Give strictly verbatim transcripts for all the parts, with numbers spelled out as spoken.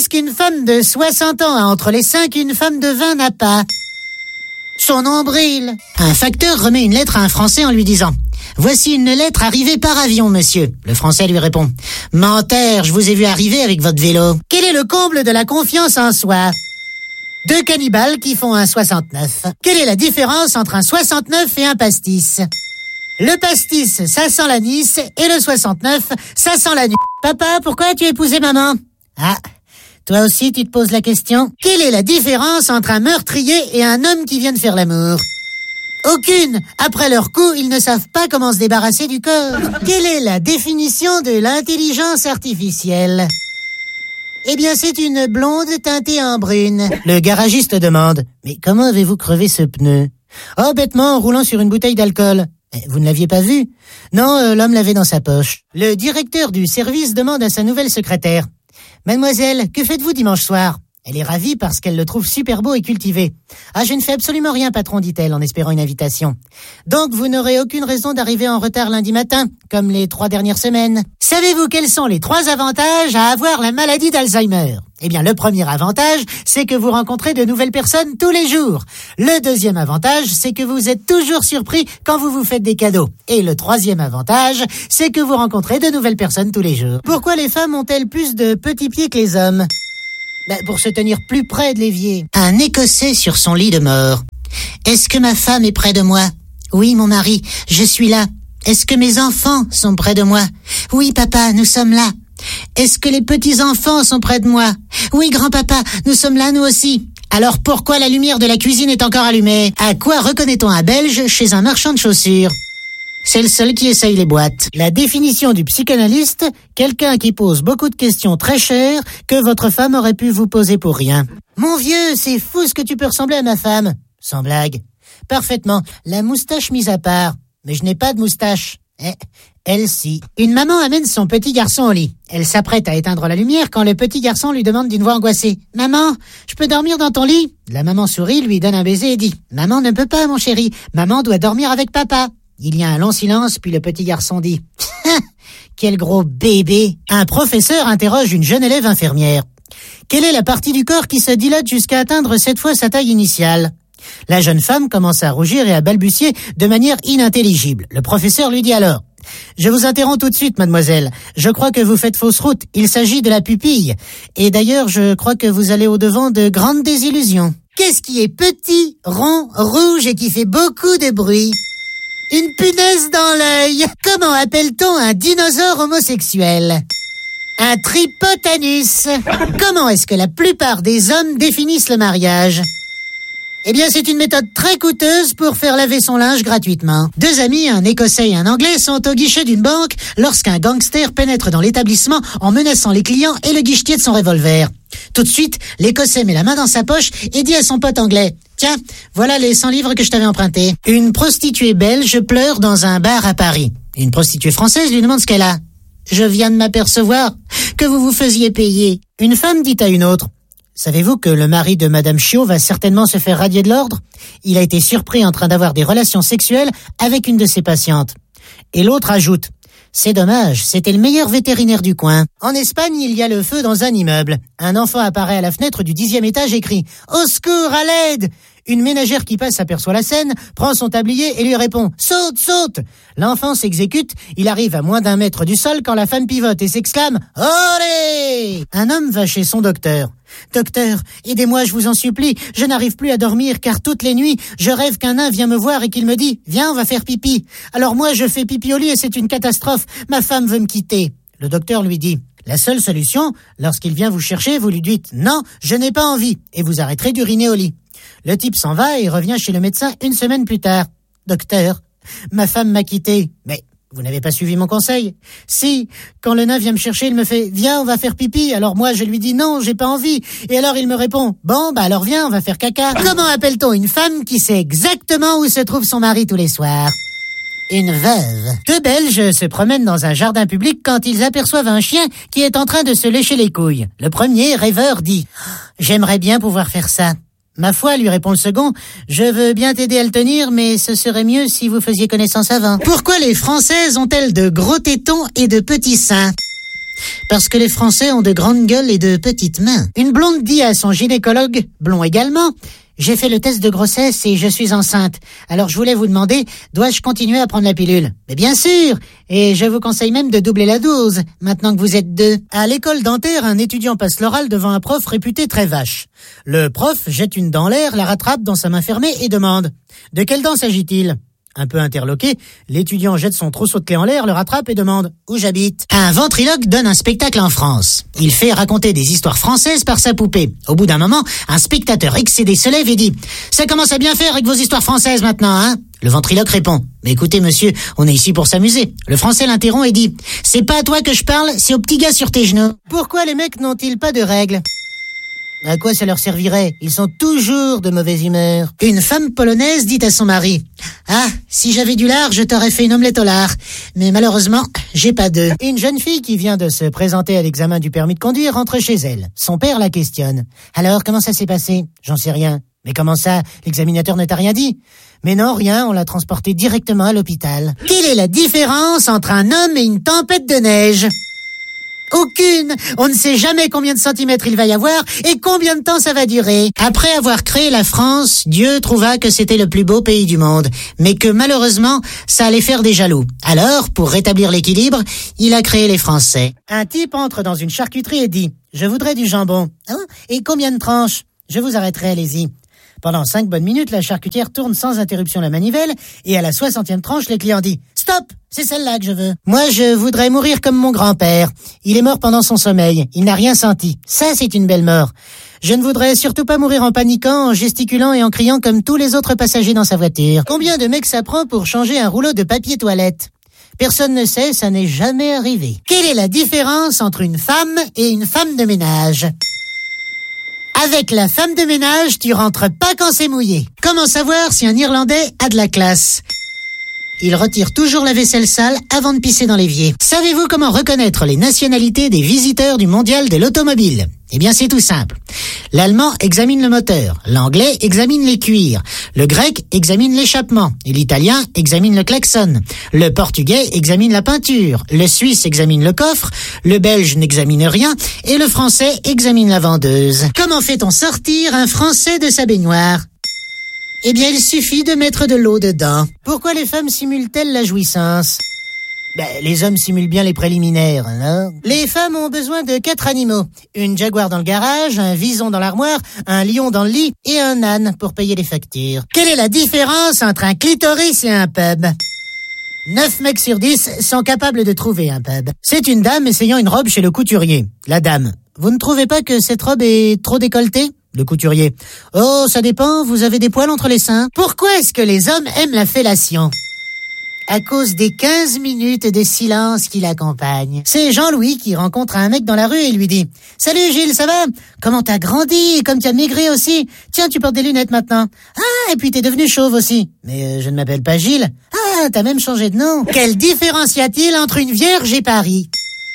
Qu'est-ce qu'une femme de soixante ans a entre les seins qu'une femme de vingt n'a pas? Son nombril. Un facteur remet une lettre à un Français en lui disant « Voici une lettre arrivée par avion, monsieur. » Le Français lui répond « Menteur, je vous ai vu arriver avec votre vélo. » Quel est le comble de la confiance en soi? Deux cannibales qui font un soixante-neuf. Quelle est la différence entre un soixante-neuf et un pastis? Le pastis, ça sent l'anis, et le soixante-neuf, ça sent la nuit. Papa, pourquoi as-tu épousé maman? Ah, toi aussi tu te poses la question. Quelle est la différence entre un meurtrier et un homme qui vient de faire l'amour? Aucune. Après leur coup, ils ne savent pas comment se débarrasser du corps. Quelle est la définition de l'intelligence artificielle? Eh bien, c'est une blonde teintée en brune. Le garagiste demande « Mais comment avez-vous crevé ce pneu ?»« Oh, bêtement, en roulant sur une bouteille d'alcool. » Vous ne l'aviez pas vu? Non, euh, l'homme l'avait dans sa poche. Le directeur du service demande à sa nouvelle secrétaire « Mademoiselle, que faites-vous dimanche soir ?» Elle est ravie parce qu'elle le trouve super beau et cultivé. « Ah, je ne fais absolument rien, patron, dit-elle en espérant une invitation. Donc, vous n'aurez aucune raison d'arriver en retard lundi matin, comme les trois dernières semaines. Savez-vous quels sont les trois avantages à avoir la maladie d'Alzheimer? Eh bien, le premier avantage, c'est que vous rencontrez de nouvelles personnes tous les jours. Le deuxième avantage, c'est que vous êtes toujours surpris quand vous vous faites des cadeaux. Et le troisième avantage, c'est que vous rencontrez de nouvelles personnes tous les jours. Pourquoi les femmes ont-elles plus de petits pieds que les hommes? Ben, pour se tenir plus près de l'évier. Un Écossais sur son lit de mort. Est-ce que ma femme est près de moi? Oui, mon mari, je suis là. Est-ce que mes enfants sont près de moi? Oui, papa, nous sommes là. Est-ce que les petits-enfants sont près de moi? Oui, grand-papa, nous sommes là, nous aussi. Alors pourquoi la lumière de la cuisine est encore allumée? À quoi reconnaît-on un Belge chez un marchand de chaussures? C'est le seul qui essaye les boîtes. La définition du psychanalyste, quelqu'un qui pose beaucoup de questions très chères que votre femme aurait pu vous poser pour rien. Mon vieux, c'est fou ce que tu peux ressembler à ma femme. Sans blague. Parfaitement. La moustache mise à part. Mais je n'ai pas de moustache. Eh, elle si. Une maman amène son petit garçon au lit. Elle s'apprête à éteindre la lumière quand le petit garçon lui demande d'une voix angoissée. « Maman, je peux dormir dans ton lit ?» La maman sourit, lui donne un baiser et dit « Maman ne peut pas, mon chéri. Maman doit dormir avec papa. » Il y a un long silence, puis le petit garçon dit « Quel gros bébé !» Un professeur interroge une jeune élève infirmière. « Quelle est la partie du corps qui se dilate jusqu'à atteindre sept fois sa taille initiale ?» La jeune femme commence à rougir et à balbutier de manière inintelligible. Le professeur lui dit alors « Je vous interromps tout de suite, mademoiselle. Je crois que vous faites fausse route. Il s'agit de la pupille. Et d'ailleurs, je crois que vous allez au-devant de grandes désillusions. » Qu'est-ce qui est petit, rond, rouge et qui fait beaucoup de bruit? Une punaise dans l'œil. Comment appelle-t-on un dinosaure homosexuel? Un tripotanus. Comment est-ce que la plupart des hommes définissent le mariage? Eh bien, c'est une méthode très coûteuse pour faire laver son linge gratuitement. Deux amis, un Écossais et un Anglais, sont au guichet d'une banque lorsqu'un gangster pénètre dans l'établissement en menaçant les clients et le guichetier de son revolver. Tout de suite, l'Écossais met la main dans sa poche et dit à son pote anglais « Tiens, voilà les cent livres que je t'avais empruntés. » Une prostituée belge pleure dans un bar à Paris. Une prostituée française lui demande ce qu'elle a. « Je viens de m'apercevoir que vous vous faisiez payer. » Une femme dit à une autre « Savez-vous que le mari de Madame Chiot va certainement se faire radier de l'ordre? Il a été surpris en train d'avoir des relations sexuelles avec une de ses patientes. » Et l'autre ajoute « C'est dommage, c'était le meilleur vétérinaire du coin. » En Espagne, il y a le feu dans un immeuble. Un enfant apparaît à la fenêtre du dixième étage et crie « Au secours, à l'aide !» Une ménagère qui passe aperçoit la scène, prend son tablier et lui répond « Saute, saute !» L'enfant s'exécute, il arrive à moins d'un mètre du sol quand la femme pivote et s'exclame « Olé !» Un homme va chez son docteur. « Docteur, aidez-moi, je vous en supplie, je n'arrive plus à dormir car toutes les nuits, je rêve qu'un nain vient me voir et qu'il me dit « Viens, on va faire pipi !» Alors moi, je fais pipi au lit et c'est une catastrophe, ma femme veut me quitter. Le docteur lui dit « La seule solution, lorsqu'il vient vous chercher, vous lui dites « Non, je n'ai pas envie » et vous arrêterez d'uriner au lit. Le type s'en va et revient chez le médecin une semaine plus tard. « Docteur, ma femme m'a quitté. » Mais vous n'avez pas suivi mon conseil? Si, quand le nain vient me chercher, il me fait « Viens, on va faire pipi ». Alors moi, je lui dis « Non, j'ai pas envie ». Et alors il me répond « Bon, bah alors viens, on va faire caca ». Comment appelle-t-on une femme qui sait exactement où se trouve son mari tous les soirs? Une veuve. Deux Belges se promènent dans un jardin public quand ils aperçoivent un chien qui est en train de se lécher les couilles. Le premier, rêveur, dit « J'aimerais bien pouvoir faire ça ». Ma foi, lui répond le second, je veux bien t'aider à le tenir, mais ce serait mieux si vous faisiez connaissance avant. Pourquoi les Françaises ont-elles de gros tétons et de petits seins? Parce que les Français ont de grandes gueules et de petites mains. Une blonde dit à son gynécologue, blond également, « J'ai fait le test de grossesse et je suis enceinte. Alors je voulais vous demander, dois-je continuer à prendre la pilule ?»« Mais bien sûr, et je vous conseille même de doubler la dose, maintenant que vous êtes deux. » À l'école dentaire, un étudiant passe l'oral devant un prof réputé très vache. Le prof jette une dent en l'air, la rattrape dans sa main fermée et demande, « De quelle dent s'agit-il ?» Un peu interloqué, l'étudiant jette son trousseau de clés en l'air, le rattrape et demande « Où j'habite ?» Un ventriloque donne un spectacle en France. Il fait raconter des histoires françaises par sa poupée. Au bout d'un moment, un spectateur excédé se lève et dit « Ça commence à bien faire avec vos histoires françaises maintenant, hein ?» Le ventriloque répond « Mais écoutez monsieur, on est ici pour s'amuser. » Le français l'interrompt et dit « C'est pas à toi que je parle, c'est au petit gars sur tes genoux. » Pourquoi les mecs n'ont-ils pas de règles ? À quoi ça leur servirait? Ils sont toujours de mauvaise humeur. Une femme polonaise dit à son mari « Ah, si j'avais du lard, je t'aurais fait une omelette au lard. Mais malheureusement, j'ai pas d'œufs. » Une jeune fille qui vient de se présenter à l'examen du permis de conduire rentre chez elle. Son père la questionne. « Alors, comment ça s'est passé ?»« J'en sais rien. »« Mais comment ça? L'examinateur ne t'a rien dit ?»« Mais non, rien, on l'a transporté directement à l'hôpital. » Quelle est la différence entre un homme et une tempête de neige ? Aucune. On ne sait jamais combien de centimètres il va y avoir et combien de temps ça va durer. Après avoir créé la France, Dieu trouva que c'était le plus beau pays du monde, mais que malheureusement, ça allait faire des jaloux. Alors, pour rétablir l'équilibre, il a créé les Français. Un type entre dans une charcuterie et dit « Je voudrais du jambon. Hein ? Et combien de tranches ? Je vous arrêterai, allez-y. » Pendant cinq bonnes minutes, la charcutière tourne sans interruption la manivelle et à la soixantième tranche, le client dit « Stop, c'est celle-là que je veux. Moi, je voudrais mourir comme mon grand-père. Il est mort pendant son sommeil. Il n'a rien senti. Ça, c'est une belle mort. Je ne voudrais surtout pas mourir en paniquant, en gesticulant et en criant comme tous les autres passagers dans sa voiture. Combien de mecs ça prend pour changer un rouleau de papier toilette ? Personne ne sait, ça n'est jamais arrivé. Quelle est la différence entre une femme et une femme de ménage ? Avec la femme de ménage, tu rentres pas quand c'est mouillé. Comment savoir si un Irlandais a de la classe ? Il retire toujours la vaisselle sale avant de pisser dans l'évier. Savez-vous comment reconnaître les nationalités des visiteurs du mondial de l'automobile ? Eh bien, c'est tout simple. L'allemand examine le moteur, l'anglais examine les cuirs, le grec examine l'échappement, et l'italien examine le klaxon, le portugais examine la peinture, le suisse examine le coffre, le belge n'examine rien, et le français examine la vendeuse. Comment fait-on sortir un français de sa baignoire ? Eh bien, il suffit de mettre de l'eau dedans. Pourquoi les femmes simulent-elles la jouissance ? Ben, les hommes simulent bien les préliminaires, hein. Les femmes ont besoin de quatre animaux. Une jaguar dans le garage, un vison dans l'armoire, un lion dans le lit et un âne pour payer les factures. Quelle est la différence entre un clitoris et un pub ? Neuf mecs sur dix sont capables de trouver un pub. C'est une dame essayant une robe chez le couturier. La dame. Vous ne trouvez pas que cette robe est trop décolletée ? Le couturier. Oh, ça dépend, vous avez des poils entre les seins. Pourquoi est-ce que les hommes aiment la fellation ? À cause des quinze minutes de silence qui l'accompagnent. C'est Jean-Louis qui rencontre un mec dans la rue et lui dit « Salut Gilles, ça va ? Comment t'as grandi et comme t'as maigri aussi ? Tiens, tu portes des lunettes maintenant. Ah, et puis t'es devenu chauve aussi. Mais euh, je ne m'appelle pas Gilles. Ah, t'as même changé de nom. Quelle différence y a-t-il entre une vierge et Paris ?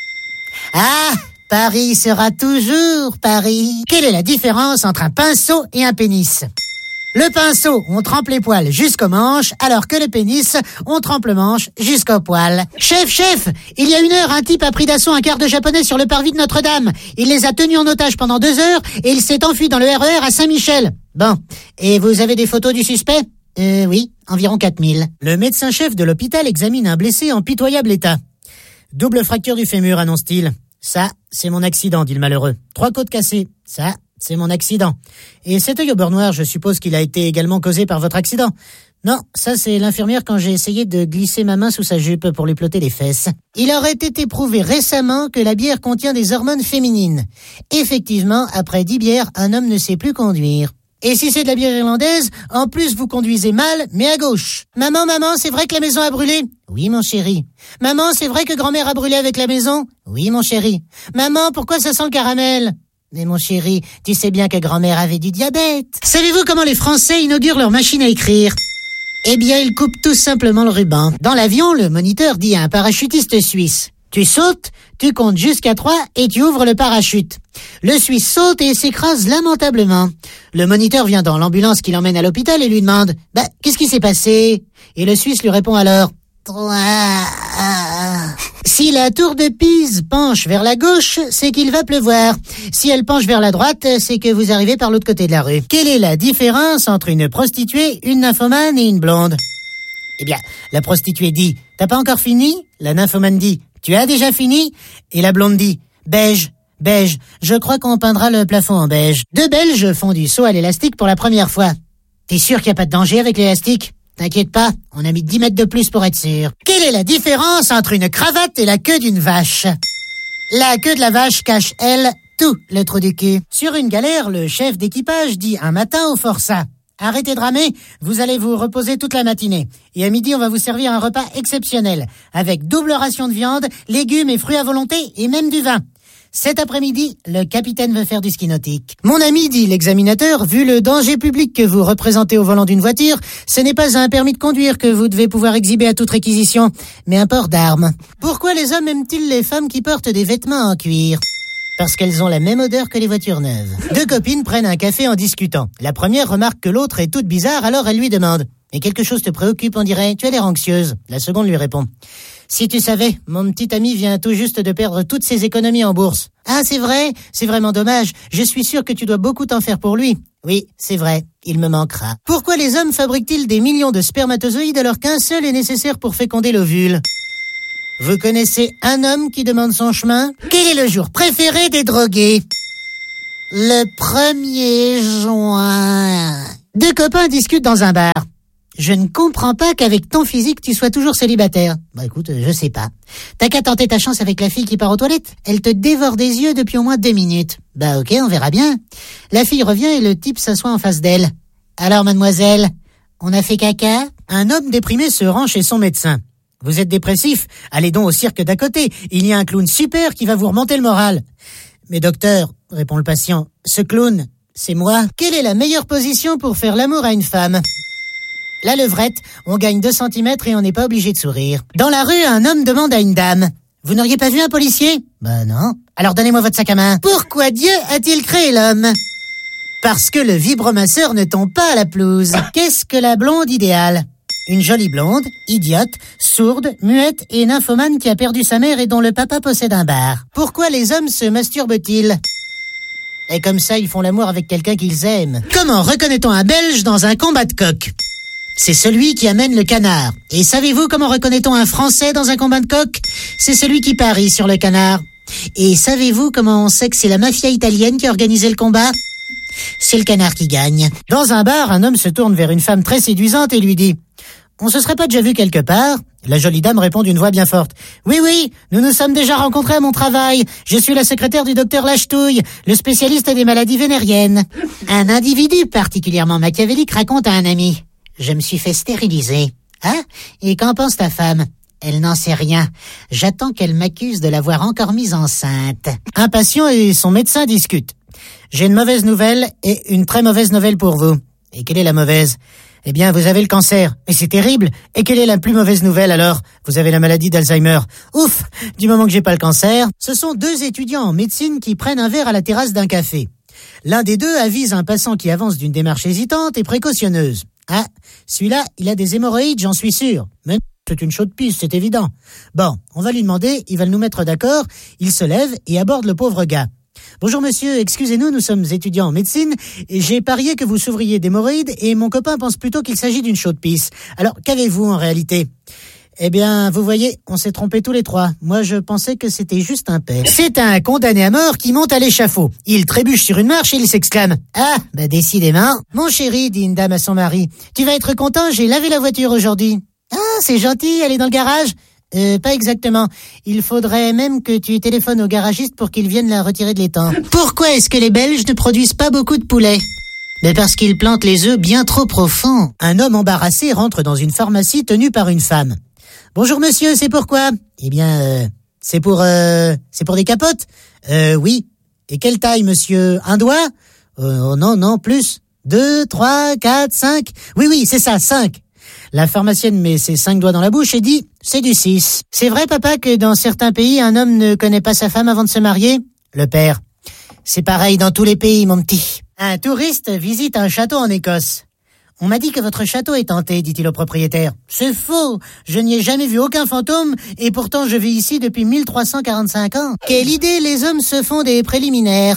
Ah, Paris sera toujours Paris. Quelle est la différence entre un pinceau et un pénis ? Le pinceau, on trempe les poils jusqu'aux manches, alors que le pénis, on trempe le manche jusqu'aux poils. Chef, chef, il y a une heure, un type a pris d'assaut un quart de japonais sur le parvis de Notre-Dame. Il les a tenus en otage pendant deux heures et il s'est enfui dans le R E R à Saint-Michel. Bon, et vous avez des photos du suspect ? Euh, oui, environ quatre mille. Le médecin-chef de l'hôpital examine un blessé en pitoyable état. Double fracture du fémur, annonce-t-il. Ça, c'est mon accident, dit le malheureux. Trois côtes cassées. Ça, c'est mon accident. Et cet œil au beurre noir, je suppose qu'il a été également causé par votre accident. Non, ça c'est l'infirmière quand j'ai essayé de glisser ma main sous sa jupe pour lui plotter les fesses. Il aurait été prouvé récemment que la bière contient des hormones féminines. Effectivement, après dix bières, un homme ne sait plus conduire. Et si c'est de la bière irlandaise, en plus vous conduisez mal, mais à gauche. Maman, maman, c'est vrai que la maison a brûlé ? Oui, mon chéri. Maman, c'est vrai que grand-mère a brûlé avec la maison ? Oui, mon chéri. Maman, pourquoi ça sent le caramel ? Mais mon chéri, tu sais bien que grand-mère avait du diabète. Savez-vous comment les Français inaugurent leur machine à écrire ? Eh bien, ils coupent tout simplement le ruban. Dans l'avion, le moniteur dit à un parachutiste suisse « Tu sautes, tu comptes jusqu'à trois et tu ouvres le parachute. » Le Suisse saute et s'écrase lamentablement. Le moniteur vient dans l'ambulance qui l'emmène à l'hôpital et lui demande « Bah, qu'est-ce qui s'est passé ?» Et le Suisse lui répond alors trois. Si la tour de Pise penche vers la gauche, c'est qu'il va pleuvoir. Si elle penche vers la droite, c'est que vous arrivez par l'autre côté de la rue. Quelle est la différence entre une prostituée, une nymphomane et une blonde? Eh bien, la prostituée dit « T'as pas encore fini ?» La nymphomane dit « Tu as déjà fini ?» Et la blonde dit « Beige, beige, je crois qu'on peindra le plafond en beige. » Deux Belges font du saut à l'élastique pour la première fois. T'es sûr qu'il n'y a pas de danger avec l'élastique? T'inquiète pas, on a mis dix mètres de plus pour être sûr. Quelle est la différence entre une cravate et la queue d'une vache? La queue de la vache cache, elle, tout le trou du cul. Sur une galère, le chef d'équipage dit un matin au forçat « Arrêtez de ramer, vous allez vous reposer toute la matinée. Et à midi, on va vous servir un repas exceptionnel, avec double ration de viande, légumes et fruits à volonté, et même du vin. Cet après-midi, le capitaine veut faire du ski nautique. » Mon ami, dit l'examinateur, vu le danger public que vous représentez au volant d'une voiture, ce n'est pas un permis de conduire que vous devez pouvoir exhiber à toute réquisition, mais un port d'armes. Pourquoi les hommes aiment-ils les femmes qui portent des vêtements en cuir? Parce qu'elles ont la même odeur que les voitures neuves. Deux copines prennent un café en discutant. La première remarque que l'autre est toute bizarre, alors elle lui demande « Mais quelque chose te préoccupe, on dirait, tu as l'air anxieuse. » La seconde lui répond « Si tu savais, mon petit ami vient tout juste de perdre toutes ses économies en bourse. »« Ah, c'est vrai? C'est vraiment dommage. Je suis sûr que tu dois beaucoup t'en faire pour lui. »« Oui, c'est vrai. Il me manquera. » Pourquoi les hommes fabriquent-ils des millions de spermatozoïdes alors qu'un seul est nécessaire pour féconder l'ovule? Vous connaissez un homme qui demande son chemin? Quel est le jour préféré des drogués? Le premier juin. Deux copains discutent dans un bar. Je ne comprends pas qu'avec ton physique, tu sois toujours célibataire. Bah écoute, je sais pas. T'as qu'à tenter ta chance avec la fille qui part aux toilettes. Elle te dévore des yeux depuis au moins deux minutes. Bah ok, on verra bien. La fille revient et le type s'assoit en face d'elle. Alors mademoiselle, on a fait caca? Un homme déprimé se rend chez son médecin. Vous êtes dépressif? Allez donc au cirque d'à côté. Il y a un clown super qui va vous remonter le moral. Mais docteur, répond le patient, ce clown, c'est moi. Quelle est la meilleure position pour faire l'amour à une femme? La levrette, on gagne deux centimètres et on n'est pas obligé de sourire. Dans la rue, un homme demande à une dame « Vous n'auriez pas vu un policier ?»« Ben non. »« Alors donnez-moi votre sac à main. »« Pourquoi Dieu a-t-il créé l'homme ?»« Parce que le vibromasseur ne tombe pas à la pelouse. » Qu'est-ce que la blonde idéale? Une jolie blonde, idiote, sourde, muette et nymphomane qui a perdu sa mère et dont le papa possède un bar. Pourquoi les hommes se masturbent-ils? Et comme ça, ils font l'amour avec quelqu'un qu'ils aiment. Comment reconnaît-on un Belge dans un combat de coq? C'est celui qui amène le canard. Et savez-vous comment reconnaît-on un Français dans un combat de coq? C'est celui qui parie sur le canard. Et savez-vous comment on sait que c'est la mafia italienne qui a organisé le combat? C'est le canard qui gagne. Dans un bar, un homme se tourne vers une femme très séduisante et lui dit « On se serait pas déjà vu quelque part ?» La jolie dame répond d'une voix bien forte « Oui, oui, nous nous sommes déjà rencontrés à mon travail. Je suis la secrétaire du docteur Lachetouille, le spécialiste des maladies vénériennes. » Un individu particulièrement machiavélique raconte à un ami « Je me suis fait stériliser. »« Ah, et qu'en pense ta femme ?»« Elle n'en sait rien. J'attends qu'elle m'accuse de l'avoir encore mise enceinte. » Un patient et son médecin discutent. « J'ai une mauvaise nouvelle et une très mauvaise nouvelle pour vous. »« Et quelle est la mauvaise ?»« Eh bien, vous avez le cancer. Mais c'est terrible. Et quelle est la plus mauvaise nouvelle alors? Vous avez la maladie d'Alzheimer. Ouf, du moment que j'ai pas le cancer. » Ce sont deux étudiants en médecine qui prennent un verre à la terrasse d'un café. L'un des deux avise un passant qui avance d'une démarche hésitante et précautionneuse. « Ah, celui-là, il a des hémorroïdes, j'en suis sûr. » Mais c'est une chaude piste, c'est évident. Bon, on va lui demander, il va nous mettre d'accord. Il se lève et aborde le pauvre gars. « Bonjour monsieur, excusez-nous, nous sommes étudiants en médecine et j'ai parié que vous souffriez d'hémorroïdes et mon copain pense plutôt qu'il s'agit d'une chaude pisse. Alors, qu'avez-vous en réalité ?»« Eh bien, vous voyez, on s'est trompés tous les trois. Moi, je pensais que c'était juste un pet. » C'est un condamné à mort qui monte à l'échafaud. Il trébuche sur une marche et il s'exclame « Ah, bah décidément. »« Mon chéri, dit une dame à son mari, tu vas être content, j'ai lavé la voiture aujourd'hui. »« Ah, c'est gentil, elle est dans le garage. » Euh, pas exactement. Il faudrait même que tu téléphones au garagiste pour qu'il vienne la retirer de l'étang. Pourquoi est-ce que les Belges ne produisent pas beaucoup de poulets? Mais parce qu'ils plantent les œufs bien trop profonds. Un homme embarrassé rentre dans une pharmacie tenue par une femme. Bonjour monsieur, c'est pourquoi? Eh bien, euh, c'est pour, euh, c'est pour des capotes? Euh, oui. Et quelle taille monsieur? Un doigt? Euh, non, non, plus. Deux, trois, quatre, cinq. Oui, oui, c'est ça, cinq. La pharmacienne met ses cinq doigts dans la bouche et dit « C'est du six. » C'est vrai, papa, que dans certains pays, un homme ne connaît pas sa femme avant de se marier? Le père. C'est pareil dans tous les pays, mon petit. Un touriste visite un château en Écosse. On m'a dit que votre château est hanté, dit-il au propriétaire. C'est faux, je n'y ai jamais vu aucun fantôme, et pourtant je vis ici depuis mille trois cent quarante-cinq ans. Quelle idée, les hommes se font des préliminaires.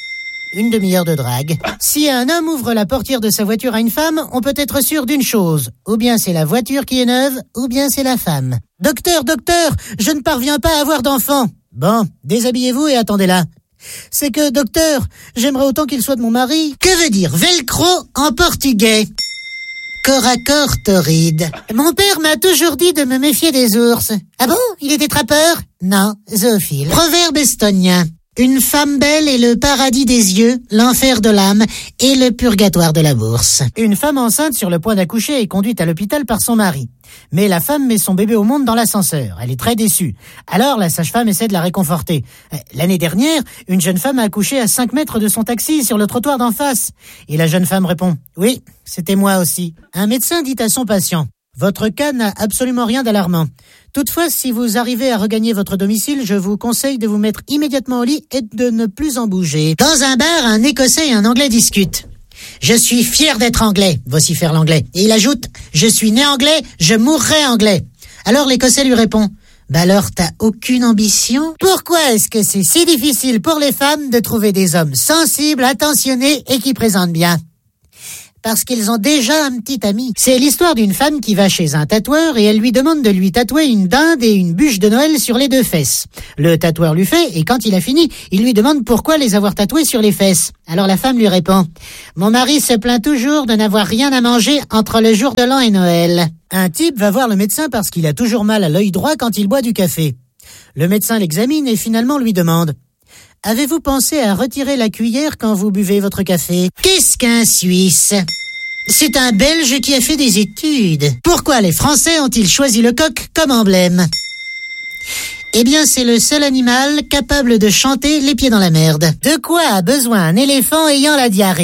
Une demi-heure de drague. Si un homme ouvre la portière de sa voiture à une femme, on peut être sûr d'une chose. Ou bien c'est la voiture qui est neuve, ou bien c'est la femme. Docteur, docteur, je ne parviens pas à avoir d'enfant. Bon, déshabillez-vous et attendez-là. C'est que, docteur, j'aimerais autant qu'il soit de mon mari. Que veut dire velcro en portugais? Corps à corps, torride. Mon père m'a toujours dit de me méfier des ours. Ah bon? Il était trappeur? Non, zoophile. Proverbe estonien. Une femme belle est le paradis des yeux, l'enfer de l'âme et le purgatoire de la bourse. Une femme enceinte sur le point d'accoucher est conduite à l'hôpital par son mari. Mais la femme met son bébé au monde dans l'ascenseur. Elle est très déçue. Alors la sage-femme essaie de la réconforter. L'année dernière, une jeune femme a accouché à cinq mètres de son taxi sur le trottoir d'en face. Et la jeune femme répond « Oui, c'était moi aussi ». Un médecin dit à son patient « Votre cas n'a absolument rien d'alarmant. Toutefois, si vous arrivez à regagner votre domicile, je vous conseille de vous mettre immédiatement au lit et de ne plus en bouger. » Dans un bar, un Écossais et un Anglais discutent. « Je suis fier d'être anglais », vocifère l'anglais. Et il ajoute « Je suis né anglais, je mourrai anglais ». Alors l'Écossais lui répond « Bah alors, t'as aucune ambition ? Pourquoi est-ce que c'est si difficile pour les femmes de trouver des hommes sensibles, attentionnés et qui présentent bien ? » Parce qu'ils ont déjà un petit ami. C'est l'histoire d'une femme qui va chez un tatoueur et elle lui demande de lui tatouer une dinde et une bûche de Noël sur les deux fesses. Le tatoueur lui fait et quand il a fini, il lui demande pourquoi les avoir tatouées sur les fesses. Alors la femme lui répond « Mon mari se plaint toujours de n'avoir rien à manger entre le jour de l'an et Noël. » Un type va voir le médecin parce qu'il a toujours mal à l'œil droit quand il boit du café. Le médecin l'examine et finalement lui demande « Avez-vous pensé à retirer la cuillère quand vous buvez votre café ?» Qu'est-ce qu'un Suisse ? C'est un Belge qui a fait des études. Pourquoi les Français ont-ils choisi le coq comme emblème ? Eh bien, c'est le seul animal capable de chanter les pieds dans la merde. De quoi a besoin un éléphant ayant la diarrhée ?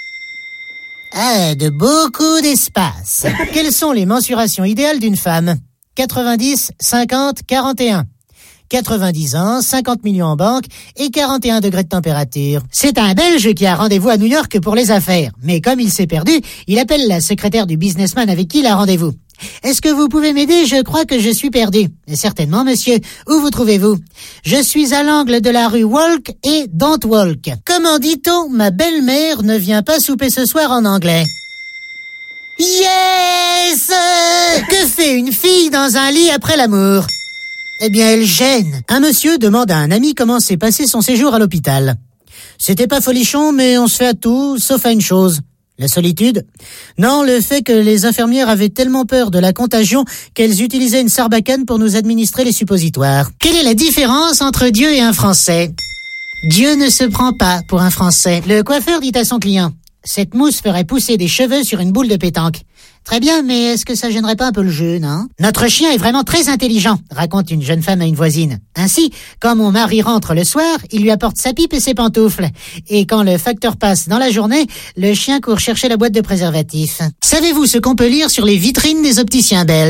Ah, de beaucoup d'espace. Quelles sont les mensurations idéales d'une femme ? quatre-vingt-dix, cinquante, quarante et un. quatre-vingt-dix ans, cinquante millions en banque et quarante et un degrés de température. C'est un Belge qui a rendez-vous à New York pour les affaires. Mais comme il s'est perdu, il appelle la secrétaire du businessman avec qui il a rendez-vous. « Est-ce que vous pouvez m'aider ? Je crois que je suis perdu. »« Certainement, monsieur. Où vous trouvez-vous ? » ?»« Je suis à l'angle de la rue Walk et Don't Walk. »« Comment dit-on ? Ma belle-mère ne vient pas souper ce soir en anglais. » Yes ! Que fait une fille dans un lit après l'amour ? Eh bien, elle gêne. Un monsieur demande à un ami comment s'est passé son séjour à l'hôpital. C'était pas folichon, mais on se fait à tout, sauf à une chose. La solitude ? Non, le fait que les infirmières avaient tellement peur de la contagion qu'elles utilisaient une sarbacane pour nous administrer les suppositoires. Quelle est la différence entre Dieu et un Français ? Dieu ne se prend pas pour un Français. Le coiffeur dit à son client « Cette mousse ferait pousser des cheveux sur une boule de pétanque. » Très bien, mais est-ce que ça gênerait pas un peu le jeu, non ? Notre chien est vraiment très intelligent, raconte une jeune femme à une voisine. Ainsi, quand mon mari rentre le soir, il lui apporte sa pipe et ses pantoufles. Et quand le facteur passe dans la journée, le chien court chercher la boîte de préservatifs. Savez-vous ce qu'on peut lire sur les vitrines des opticiens belges ?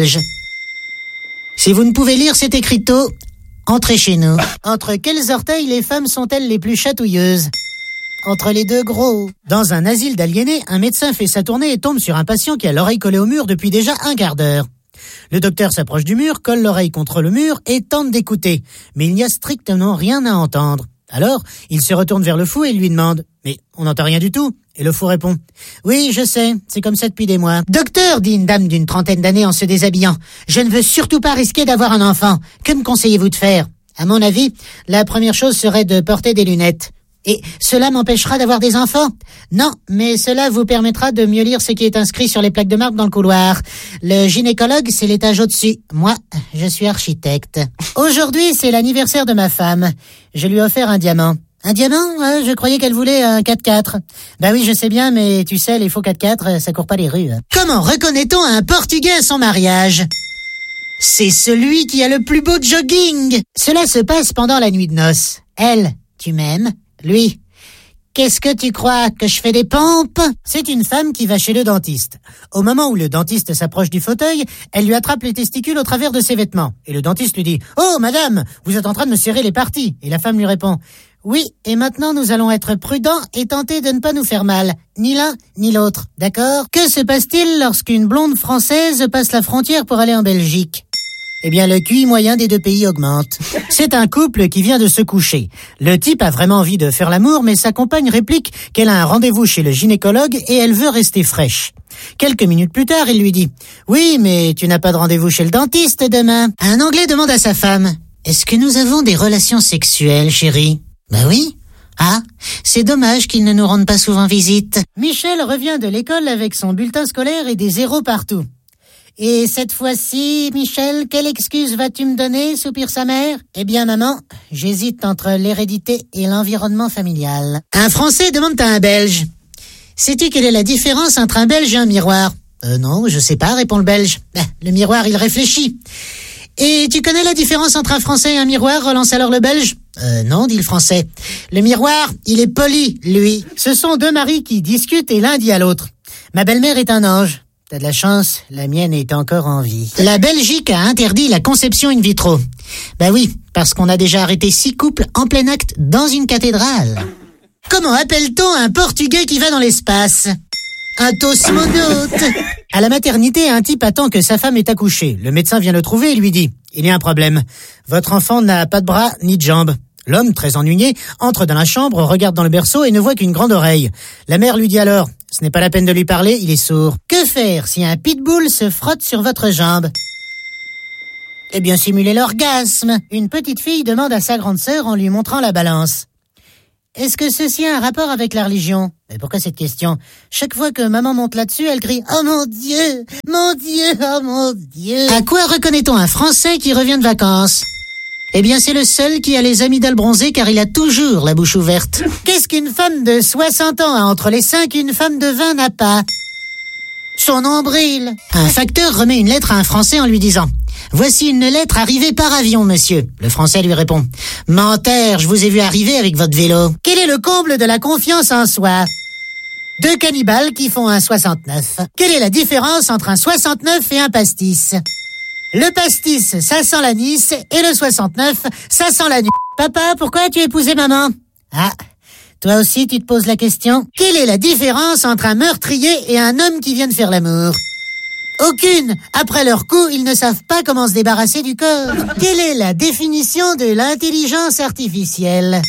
Si vous ne pouvez lire cet écriteau, entrez chez nous. Entre quels orteils les femmes sont-elles les plus chatouilleuses ? Entre les deux gros. Dans un asile d'aliénés, un médecin fait sa tournée et tombe sur un patient qui a l'oreille collée au mur depuis déjà un quart d'heure. Le docteur s'approche du mur, colle l'oreille contre le mur et tente d'écouter. Mais il n'y a strictement rien à entendre. Alors, il se retourne vers le fou et lui demande « Mais on n'entend rien du tout ?» Et le fou répond « Oui, je sais, c'est comme ça depuis des mois. »« Docteur, dit une dame d'une trentaine d'années en se déshabillant, je ne veux surtout pas risquer d'avoir un enfant. Que me conseillez-vous de faire ? À mon avis, la première chose serait de porter des lunettes. » Et cela m'empêchera d'avoir des enfants ? Non, mais cela vous permettra de mieux lire ce qui est inscrit sur les plaques de marbre dans le couloir. Le gynécologue, c'est l'étage au-dessus. Moi, je suis architecte. Aujourd'hui, c'est l'anniversaire de ma femme. Je lui ai offert un diamant. Un diamant ? Ouais, je croyais qu'elle voulait un quatre-quatre. Bah oui, je sais bien, mais tu sais, les faux quatre-quatre, ça court pas les rues. Comment reconnaît-on un Portugais à son mariage ? C'est celui qui a le plus beau jogging. Cela se passe pendant la nuit de noces. Elle, tu m'aimes ? Lui, qu'est-ce que tu crois, que je fais des pompes ? C'est une femme qui va chez le dentiste. Au moment où le dentiste s'approche du fauteuil, elle lui attrape les testicules au travers de ses vêtements. Et le dentiste lui dit « Oh, madame, vous êtes en train de me serrer les parties !» Et la femme lui répond « Oui, et maintenant nous allons être prudents et tenter de ne pas nous faire mal. Ni l'un, ni l'autre, d'accord? Que se passe-t-il lorsqu'une blonde française passe la frontière pour aller en Belgique? Eh bien, le Q I moyen des deux pays augmente. C'est un couple qui vient de se coucher. Le type a vraiment envie de faire l'amour, mais sa compagne réplique qu'elle a un rendez-vous chez le gynécologue et elle veut rester fraîche. Quelques minutes plus tard, il lui dit « Oui, mais tu n'as pas de rendez-vous chez le dentiste demain ?» Un Anglais demande à sa femme « Est-ce que nous avons des relations sexuelles, chérie ?»« Ben oui. » Ah, c'est dommage qu'ils ne nous rendent pas souvent visite. Michel revient de l'école avec son bulletin scolaire et des zéros partout. Et cette fois-ci, Michel, quelle excuse vas-tu me donner, soupire sa mère? Eh bien, maman, j'hésite entre l'hérédité et l'environnement familial. Un Français demande à un Belge. Sais-tu quelle est la différence entre un Belge et un miroir? Euh, non, je sais pas, répond le Belge. Ben, le miroir, il réfléchit. Et tu connais la différence entre un Français et un miroir, relance alors le Belge? Euh, non, dit le Français. Le miroir, il est poli, lui. Ce sont deux maris qui discutent et l'un dit à l'autre. Ma belle-mère est un ange. T'as de la chance, la mienne est encore en vie. La Belgique a interdit la conception in vitro. Ben oui, parce qu'on a déjà arrêté six couples en plein acte dans une cathédrale. Comment appelle-t-on un Portugais qui va dans l'espace? Un cosmonaute. À la maternité, un type attend que sa femme ait accouché. Le médecin vient le trouver et lui dit « Il y a un problème. Votre enfant n'a pas de bras ni de jambes. » L'homme, très ennuyé, entre dans la chambre, regarde dans le berceau et ne voit qu'une grande oreille. La mère lui dit alors « Ce n'est pas la peine de lui parler, il est sourd. » Que faire si un pitbull se frotte sur votre jambe? Eh bien, simuler l'orgasme. Une petite fille demande à sa grande sœur en lui montrant la balance. Est-ce que ceci a un rapport avec la religion? Mais pourquoi cette question? Chaque fois que maman monte là-dessus, elle crie « Oh mon Dieu! Mon Dieu! Oh mon Dieu !» À quoi reconnaît-on un Français qui revient de vacances? Eh bien, c'est le seul qui a les amygdales bronzées car il a toujours la bouche ouverte. Qu'est-ce qu'une femme de soixante ans a entre les seins qu'une femme de vingt n'a pas? Son nombril. Un facteur remet une lettre à un Français en lui disant « Voici une lettre arrivée par avion, monsieur. » Le Français lui répond « Menteur, je vous ai vu arriver avec votre vélo. » Quel est le comble de la confiance en soi? Deux cannibales qui font un soixante-neuf. Quelle est la différence entre un soixante-neuf et un pastis? Le pastis, ça sent l'anis, et le soixante-neuf, ça sent la nuit. Papa, pourquoi as-tu épousé maman? Ah, toi aussi tu te poses la question. Quelle est la différence entre un meurtrier et un homme qui vient de faire l'amour? Aucune. Après leur coup, ils ne savent pas comment se débarrasser du corps. Quelle est la définition de l'intelligence artificielle?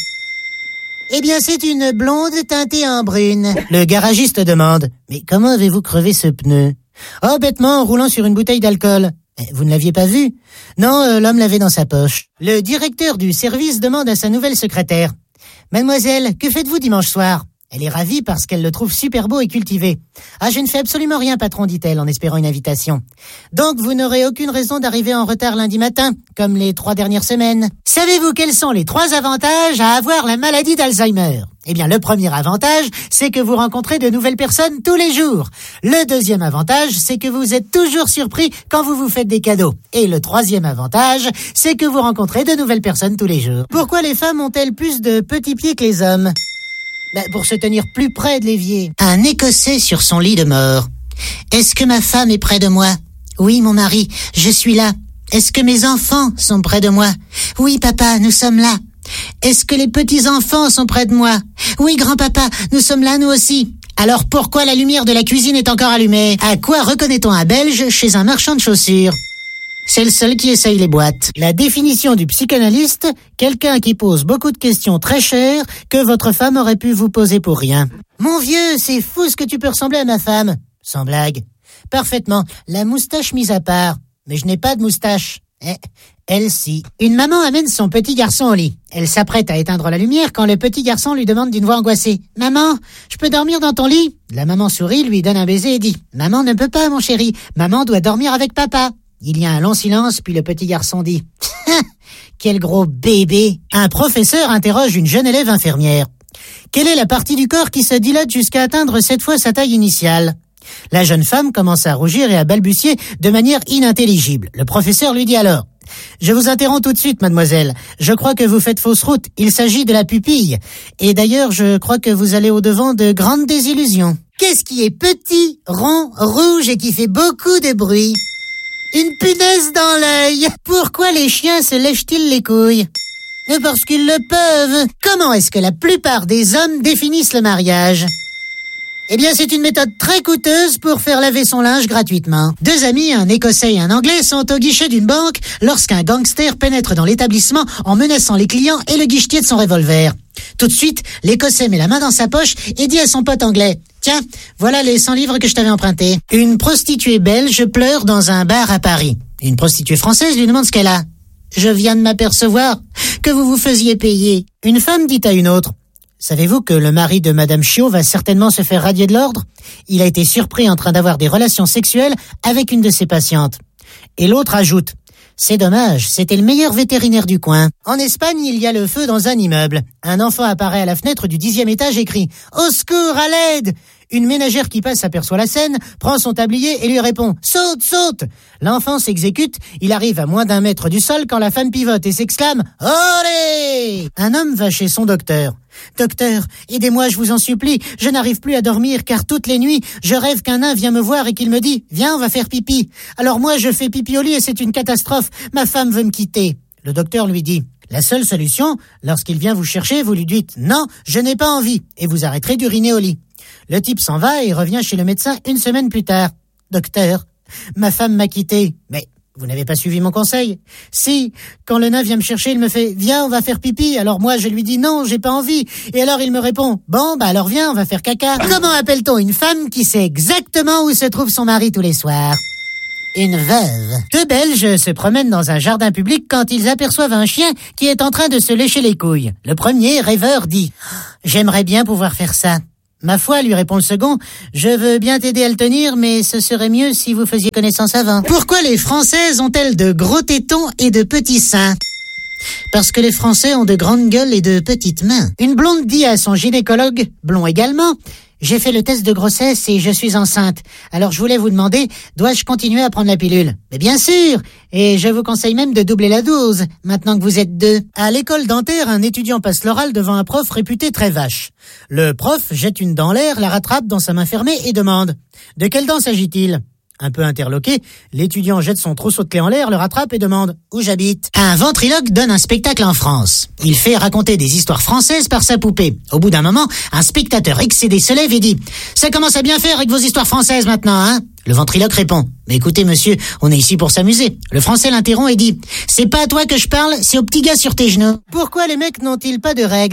Eh bien, c'est une blonde teintée en brune. Le garagiste demande « Mais comment avez-vous crevé ce pneu ?»« Oh, bêtement, en roulant sur une bouteille d'alcool. » Vous ne l'aviez pas vu? Non, euh, l'homme l'avait dans sa poche. Le directeur du service demande à sa nouvelle secrétaire. Mademoiselle, que faites-vous dimanche soir? Elle est ravie parce qu'elle le trouve super beau et cultivé. Ah, je ne fais absolument rien, patron, dit-elle en espérant une invitation. Donc, vous n'aurez aucune raison d'arriver en retard lundi matin, comme les trois dernières semaines. Savez-vous quels sont les trois avantages à avoir la maladie d'Alzheimer? Eh bien, le premier avantage, c'est que vous rencontrez de nouvelles personnes tous les jours. Le deuxième avantage, c'est que vous êtes toujours surpris quand vous vous faites des cadeaux. Et le troisième avantage, c'est que vous rencontrez de nouvelles personnes tous les jours. Pourquoi les femmes ont-elles plus de petits pieds que les hommes? Ben, pour se tenir plus près de l'évier. Un Écossais sur son lit de mort. Est-ce que ma femme est près de moi? Oui, mon mari, je suis là. Est-ce que mes enfants sont près de moi? Oui, papa, nous sommes là. Est-ce que les petits-enfants sont près de moi? Oui, grand-papa, nous sommes là, nous aussi. Alors pourquoi la lumière de la cuisine est encore allumée? À quoi reconnaît-on un Belge chez un marchand de chaussures? C'est le seul qui essaye les boîtes. La définition du psychanalyste, quelqu'un qui pose beaucoup de questions très chères que votre femme aurait pu vous poser pour rien. Mon vieux, c'est fou ce que tu peux ressembler à ma femme. Sans blague. Parfaitement. La moustache mise à part. Mais je n'ai pas de moustache. Eh, elle si. Une maman amène son petit garçon au lit. Elle s'apprête à éteindre la lumière quand le petit garçon lui demande d'une voix angoissée. « Maman, je peux dormir dans ton lit ?» La maman sourit, lui donne un baiser et dit « Maman ne peut pas, mon chéri. Maman doit dormir avec papa. » Il y a un long silence, puis le petit garçon dit « Quel gros bébé !» Un professeur interroge une jeune élève infirmière. « Quelle est la partie du corps qui se dilate jusqu'à atteindre sept fois sa taille initiale ?» La jeune femme commence à rougir et à balbutier de manière inintelligible. Le professeur lui dit alors « Je vous interromps tout de suite, mademoiselle. Je crois que vous faites fausse route. Il s'agit de la pupille. Et d'ailleurs, je crois que vous allez au-devant de grandes désillusions. » Qu'est-ce qui est petit, rond, rouge et qui fait beaucoup de bruit? Une punaise dans l'œil. Pourquoi les chiens se lèchent-ils les couilles? Parce qu'ils le peuvent. Comment est-ce que la plupart des hommes définissent le mariage ? Eh bien, c'est une méthode très coûteuse pour faire laver son linge gratuitement. Deux amis, un Écossais et un Anglais, sont au guichet d'une banque lorsqu'un gangster pénètre dans l'établissement en menaçant les clients et le guichetier de son revolver. Tout de suite, l'Écossais met la main dans sa poche et dit à son pote anglais « Tiens, voilà les cent livres que je t'avais empruntés. » Une prostituée belge pleure dans un bar à Paris. Une prostituée française lui demande ce qu'elle a. « Je viens de m'apercevoir que vous vous faisiez payer. » Une femme dit à une autre « Savez-vous que le mari de Madame Chiot va certainement se faire radier de l'ordre ? Il a été surpris en train d'avoir des relations sexuelles avec une de ses patientes. » Et l'autre ajoute « C'est dommage, c'était le meilleur vétérinaire du coin. » En Espagne, il y a le feu dans un immeuble. Un enfant apparaît à la fenêtre du dixième étage et crie « Au secours, à l'aide !» Une ménagère qui passe aperçoit la scène, prend son tablier et lui répond « Saute, saute !» L'enfant s'exécute, il arrive à moins d'un mètre du sol quand la femme pivote et s'exclame « Olé !» Un homme va chez son docteur. « Docteur, aidez-moi, je vous en supplie, je n'arrive plus à dormir car toutes les nuits, je rêve qu'un nain vient me voir et qu'il me dit « Viens, on va faire pipi !» Alors moi, je fais pipi au lit et c'est une catastrophe, ma femme veut me quitter. Le docteur lui dit « La seule solution, lorsqu'il vient vous chercher, vous lui dites « Non, je n'ai pas envie » et vous arrêterez d'uriner au lit. Le type s'en va et revient chez le médecin une semaine plus tard. « Docteur, ma femme m'a quitté. » Mais vous n'avez pas suivi mon conseil. Si, quand le nain vient me chercher, il me fait « Viens, on va faire pipi ». Alors moi, je lui dis « Non, j'ai pas envie ». Et alors il me répond « Bon, bah alors viens, on va faire caca ». Comment appelle-t-on une femme qui sait exactement où se trouve son mari tous les soirs ? Une veuve. Deux Belges se promènent dans un jardin public quand ils aperçoivent un chien qui est en train de se lécher les couilles. Le premier, rêveur, dit « J'aimerais bien pouvoir faire ça ». « Ma foi, lui répond le second, je veux bien t'aider à le tenir, mais ce serait mieux si vous faisiez connaissance avant. » Pourquoi les Françaises ont-elles de gros tétons et de petits seins ? Parce que les Français ont de grandes gueules et de petites mains. Une blonde dit à son gynécologue, blond également, « J'ai fait le test de grossesse et je suis enceinte. Alors je voulais vous demander, dois-je continuer à prendre la pilule ?»« Mais bien sûr, et je vous conseille même de doubler la dose, maintenant que vous êtes deux. » À l'école dentaire, un étudiant passe l'oral devant un prof réputé très vache. Le prof jette une dent en l'air, la rattrape dans sa main fermée et demande « De quelle dent s'agit-il ?» Un peu interloqué, l'étudiant jette son trousseau de clés en l'air, le rattrape et demande « Où j'habite ?» Un ventriloque donne un spectacle en France. Il fait raconter des histoires françaises par sa poupée. Au bout d'un moment, un spectateur excédé se lève et dit « Ça commence à bien faire avec vos histoires françaises maintenant, hein ?» Le ventriloque répond « Mais écoutez monsieur, on est ici pour s'amuser. » Le français l'interrompt et dit « C'est pas à toi que je parle, c'est au petit gars sur tes genoux. » Pourquoi les mecs n'ont-ils pas de règles ?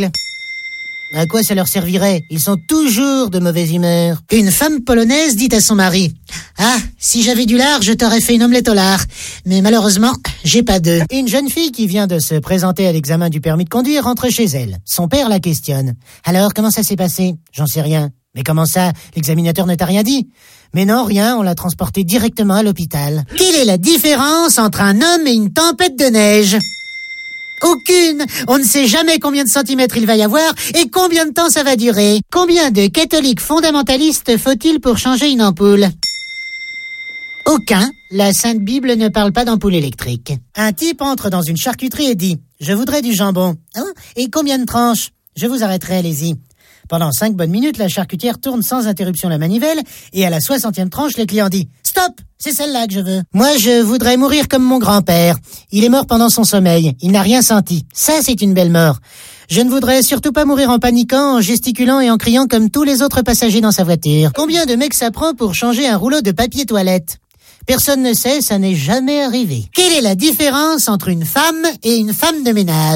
À quoi ça leur servirait ? Ils sont toujours de mauvaise humeur. Une femme polonaise dit à son mari « Ah, si j'avais du lard, je t'aurais fait une omelette au lard. Mais malheureusement, j'ai pas d'œufs. » Une jeune fille qui vient de se présenter à l'examen du permis de conduire rentre chez elle. Son père la questionne. « Alors, comment ça s'est passé ? » « J'en sais rien. » « Mais comment ça ? L'examinateur ne t'a rien dit ? » « Mais non, rien, on l'a transporté directement à l'hôpital. » Quelle est la différence entre un homme et une tempête de neige ? Aucune. On ne sait jamais combien de centimètres il va y avoir et combien de temps ça va durer. Combien de catholiques fondamentalistes faut-il pour changer une ampoule ? Aucun. La Sainte Bible ne parle pas d'ampoule électrique. Un type entre dans une charcuterie et dit « Je voudrais du jambon. »« Hein ? Et combien de tranches ? Je vous arrêterai, allez-y. » Pendant cinq bonnes minutes, la charcutière tourne sans interruption la manivelle et à la soixantième tranche, le client dit « Stop ! C'est celle-là que je veux. Moi, je voudrais mourir comme mon grand-père. Il est mort pendant son sommeil. Il n'a rien senti. Ça, c'est une belle mort. Je ne voudrais surtout pas mourir en paniquant, en gesticulant et en criant comme tous les autres passagers dans sa voiture. Combien de mecs ça prend pour changer un rouleau de papier toilette ? Personne ne sait, ça n'est jamais arrivé. Quelle est la différence entre une femme et une femme de ménage ?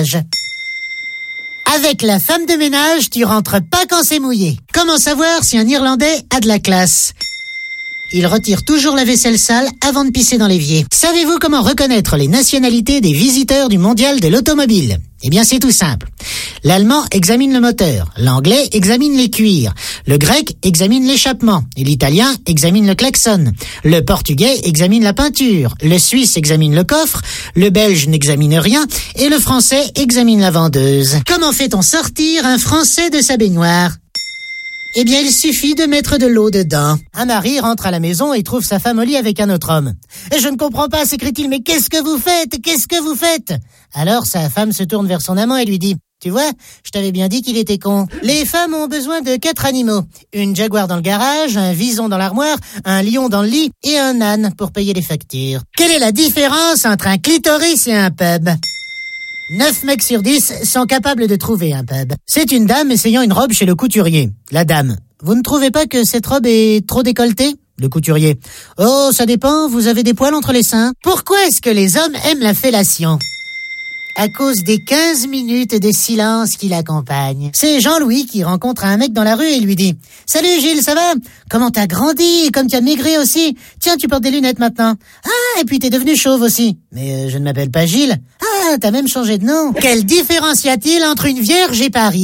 Avec la femme de ménage, tu rentres pas quand c'est mouillé. Comment savoir si un Irlandais a de la classe ? Il retire toujours la vaisselle sale avant de pisser dans l'évier. Savez-vous comment reconnaître les nationalités des visiteurs du mondial de l'automobile ? Eh bien, c'est tout simple. L'allemand examine le moteur, l'anglais examine les cuirs, le grec examine l'échappement, et l'italien examine le klaxon, le portugais examine la peinture, le suisse examine le coffre, le belge n'examine rien, et le français examine la vendeuse. Comment fait-on sortir un français de sa baignoire ? Eh bien, il suffit de mettre de l'eau dedans. Un mari rentre à la maison et trouve sa femme au lit avec un autre homme. « Je ne comprends pas » s'écrie-t-il, « mais qu'est-ce que vous faites ? Qu'est-ce que vous faites ?» Alors sa femme se tourne vers son amant et lui dit « Tu vois, je t'avais bien dit qu'il était con. » Les femmes ont besoin de quatre animaux. Une jaguar dans le garage, un vison dans l'armoire, un lion dans le lit et un âne pour payer les factures. Quelle est la différence entre un clitoris et un pub ? neuf mecs sur dix sont capables de trouver un pub. C'est une dame essayant une robe chez le couturier. La dame: vous ne trouvez pas que cette robe est trop décolletée ? Le couturier: oh, ça dépend, vous avez des poils entre les seins. Pourquoi est-ce que les hommes aiment la fellation ? À cause des quinze minutes de silence qui l'accompagnent. C'est Jean-Louis qui rencontre un mec dans la rue et lui dit: salut Gilles, ça va ? Comment t'as grandi et comme tu as maigri aussi. Tiens, tu portes des lunettes maintenant. Ah, et puis t'es devenu chauve aussi. Mais euh, je ne m'appelle pas Gilles. Ah, t'as même changé de nom. Quelle différence y a-t-il entre une vierge et Paris ?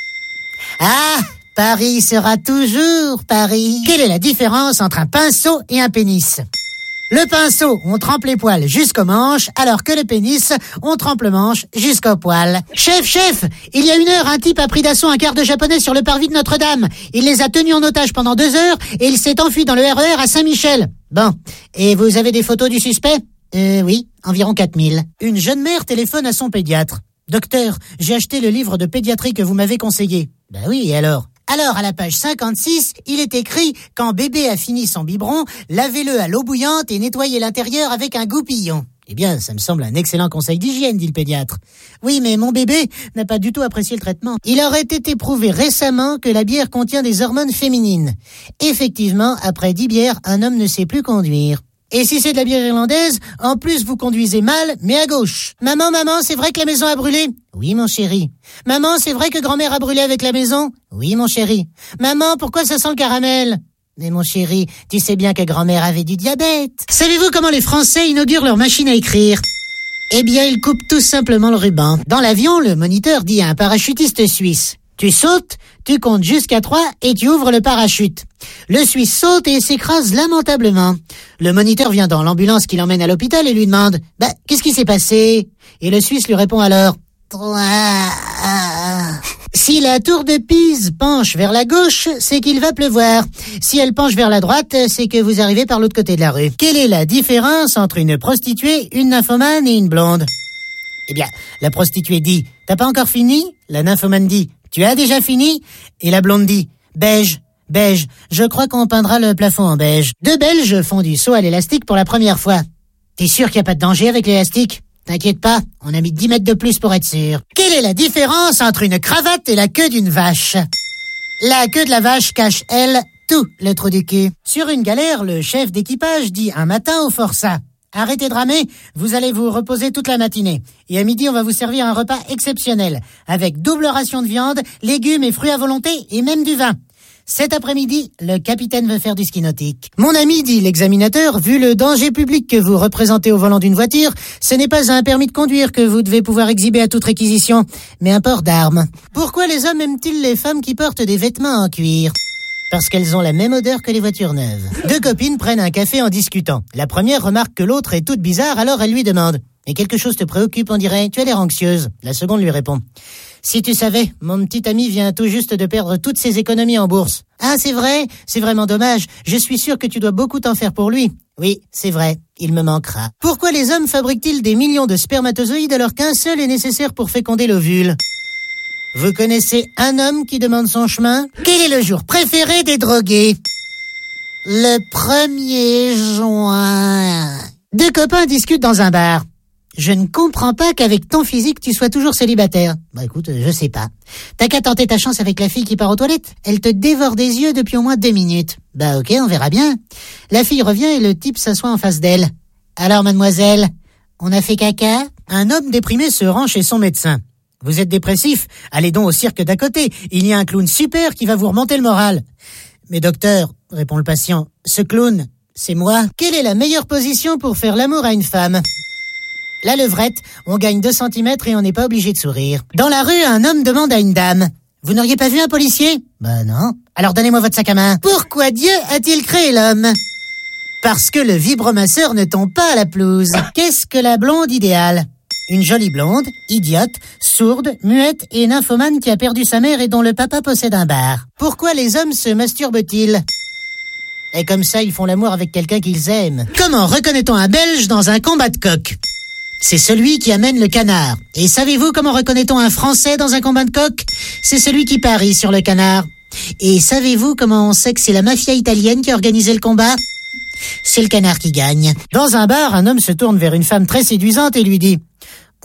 Ah, Paris sera toujours Paris. Quelle est la différence entre un pinceau et un pénis ? Le pinceau, on trempe les poils jusqu'aux manches, alors que le pénis, on trempe le manche jusqu'aux poils. Chef, chef, il y a une heure, un type a pris d'assaut un quart de japonais sur le parvis de Notre-Dame. Il les a tenus en otage pendant deux heures et il s'est enfui dans le R E R à Saint-Michel. Bon, et vous avez des photos du suspect ? Euh, oui, environ quatre mille. Une jeune mère téléphone à son pédiatre. Docteur, j'ai acheté le livre de pédiatrie que vous m'avez conseillé. Ben oui, et alors ? Alors, à la page cinquante-six, il est écrit « Quand bébé a fini son biberon, lavez-le à l'eau bouillante et nettoyez l'intérieur avec un goupillon. » Eh bien, ça me semble un excellent conseil d'hygiène, dit le pédiatre. Oui, mais mon bébé n'a pas du tout apprécié le traitement. Il aurait été prouvé récemment que la bière contient des hormones féminines. Effectivement, après dix bières, un homme ne sait plus conduire. Et si c'est de la bière irlandaise, en plus vous conduisez mal, mais à gauche. Maman, maman, c'est vrai que la maison a brûlé ? Oui, mon chéri. Maman, c'est vrai que grand-mère a brûlé avec la maison ? Oui, mon chéri. Maman, pourquoi ça sent le caramel ? Mais mon chéri, tu sais bien que grand-mère avait du diabète. Savez-vous comment les Français inaugurent leur machine à écrire ? Eh bien, ils coupent tout simplement le ruban. Dans l'avion, le moniteur dit à un parachutiste suisse: tu sautes, tu comptes jusqu'à trois et tu ouvres le parachute. Le Suisse saute et s'écrase lamentablement. Le moniteur vient dans l'ambulance qui l'emmène à l'hôpital et lui demande: bah, qu'est-ce qui s'est passé ? Et le Suisse lui répond alors: trois. Si la tour de Pise penche vers la gauche, c'est qu'il va pleuvoir. Si elle penche vers la droite, c'est que vous arrivez par l'autre côté de la rue. Quelle est la différence entre une prostituée, une nymphomane et une blonde ? Eh bien, la prostituée dit: t'as pas encore fini ? La nymphomane dit: tu as déjà fini ? Et la blonde dit: beige, beige, je crois qu'on peindra le plafond en beige. Deux Belges font du saut à l'élastique pour la première fois. T'es sûr qu'il n'y a pas de danger avec l'élastique ? T'inquiète pas, on a mis dix mètres de plus pour être sûr. Quelle est la différence entre une cravate et la queue d'une vache ? La queue de la vache cache, elle, tout le trou du cul. Sur une galère, le chef d'équipage dit un matin au forçat: arrêtez de ramer, vous allez vous reposer toute la matinée. Et à midi, on va vous servir un repas exceptionnel, avec double ration de viande, légumes et fruits à volonté, et même du vin. Cet après-midi, le capitaine veut faire du ski nautique. Mon ami, dit l'examinateur, vu le danger public que vous représentez au volant d'une voiture, ce n'est pas un permis de conduire que vous devez pouvoir exhiber à toute réquisition, mais un port d'armes. Pourquoi les hommes aiment-ils les femmes qui portent des vêtements en cuir ? Parce qu'elles ont la même odeur que les voitures neuves. Deux copines prennent un café en discutant. La première remarque que l'autre est toute bizarre, alors elle lui demande: et quelque chose te préoccupe, on dirait, tu as l'air anxieuse. La seconde lui répond: si tu savais, mon petit ami vient tout juste de perdre toutes ses économies en bourse. Ah, c'est vrai? C'est vraiment dommage. Je suis sûr que tu dois beaucoup t'en faire pour lui. Oui, c'est vrai. Il me manquera. Pourquoi les hommes fabriquent-ils des millions de spermatozoïdes alors qu'un seul est nécessaire pour féconder l'ovule? Vous connaissez un homme qui demande son chemin? Quel est le jour préféré des drogués? Le premier juin. Deux copains discutent dans un bar. Je ne comprends pas qu'avec ton physique, tu sois toujours célibataire. Bah écoute, je sais pas. T'as qu'à tenter ta chance avec la fille qui part aux toilettes. Elle te dévore des yeux depuis au moins deux minutes. Bah ok, on verra bien. La fille revient et le type s'assoit en face d'elle. Alors mademoiselle, on a fait caca? Un homme déprimé se rend chez son médecin. Vous êtes dépressif? Allez donc au cirque d'à côté. Il y a un clown super qui va vous remonter le moral. Mais docteur, répond le patient, ce clown, c'est moi. Quelle est la meilleure position pour faire l'amour à une femme? La levrette, on gagne deux centimètres et on n'est pas obligé de sourire. Dans la rue, un homme demande à une dame: vous n'auriez pas vu un policier? Ben non. Alors donnez-moi votre sac à main. Pourquoi Dieu a-t-il créé l'homme? Parce que le vibromasseur ne tombe pas à la pelouse. Qu'est-ce que la blonde idéale? Une jolie blonde, idiote, sourde, muette et nymphomane qui a perdu sa mère et dont le papa possède un bar. Pourquoi les hommes se masturbent-ils? Et comme ça, ils font l'amour avec quelqu'un qu'ils aiment. Comment reconnaît-on un Belge dans un combat de coq? C'est celui qui amène le canard. Et savez-vous comment reconnaît-on un Français dans un combat de coq? C'est celui qui parie sur le canard. Et savez-vous comment on sait que c'est la mafia italienne qui a organisé le combat? C'est le canard qui gagne. Dans un bar, un homme se tourne vers une femme très séduisante et lui dit: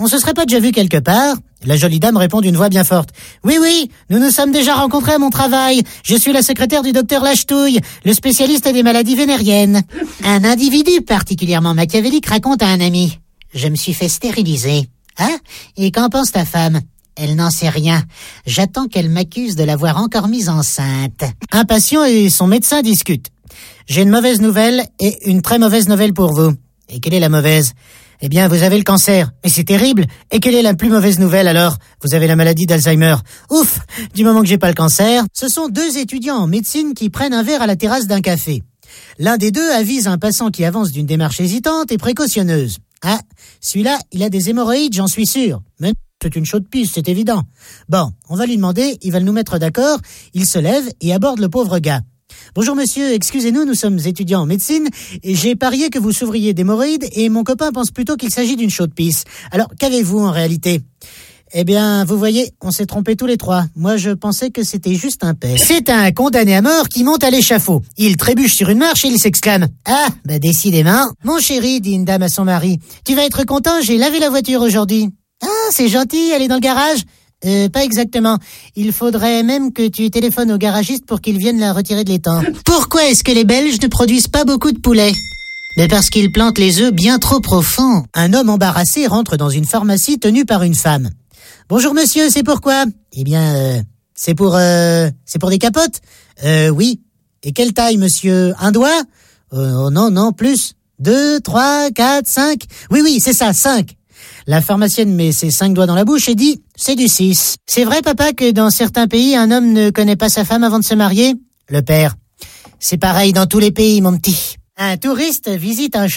on se serait pas déjà vu quelque part? La jolie dame répond d'une voix bien forte. Oui, oui, nous nous sommes déjà rencontrés à mon travail. Je suis la secrétaire du docteur Lachetouille, le spécialiste des maladies vénériennes. Un individu particulièrement machiavélique raconte à un ami. Je me suis fait stériliser. Hein? Et qu'en pense ta femme? Elle n'en sait rien. J'attends qu'elle m'accuse de l'avoir encore mise enceinte. Un patient et son médecin discutent. J'ai une mauvaise nouvelle et une très mauvaise nouvelle pour vous. Et quelle est la mauvaise? Eh bien, vous avez le cancer. Mais c'est terrible. Et quelle est la plus mauvaise nouvelle alors? Vous avez la maladie d'Alzheimer. Ouf! Du moment que j'ai pas le cancer. Ce sont deux étudiants en médecine qui prennent un verre à la terrasse d'un café. L'un des deux avise un passant qui avance d'une démarche hésitante et précautionneuse. Ah, celui-là, il a des hémorroïdes, j'en suis sûr. Mais c'est une chaude piste, c'est évident. Bon, on va lui demander, il va nous mettre d'accord. Il se lève et aborde le pauvre gars. Bonjour monsieur, excusez-nous, nous sommes étudiants en médecine et j'ai parié que vous souffriez d'hémorroïdes et mon copain pense plutôt qu'il s'agit d'une chaude pisse. Alors, qu'avez-vous en réalité? Eh bien, vous voyez, on s'est trompés tous les trois. Moi, je pensais que c'était juste un père. C'est un condamné à mort qui monte à l'échafaud. Il trébuche sur une marche et il s'exclame. Ah, bah décidément. Mon chéri, dit une dame à son mari, tu vas être content, j'ai lavé la voiture aujourd'hui. Ah, c'est gentil, elle est dans le garage? Euh, pas exactement. Il faudrait même que tu téléphones au garagiste pour qu'il vienne la retirer de l'étang. Pourquoi est-ce que les Belges ne produisent pas beaucoup de poulets? Mais parce qu'ils plantent les œufs bien trop profonds. Un homme embarrassé rentre dans une pharmacie tenue par une femme. Bonjour monsieur, c'est pourquoi? Eh bien, euh, c'est pour, euh, c'est pour des capotes? Euh, oui. Et quelle taille, monsieur? Un doigt? Euh, oh non, non, plus. Deux, trois, quatre, cinq. Oui, oui, c'est ça, cinq. La pharmacienne met ses cinq doigts dans la bouche et dit « C'est du six. » C'est vrai, papa, que dans certains pays, un homme ne connaît pas sa femme avant de se marier? Le père. C'est pareil dans tous les pays, mon petit. Un touriste visite un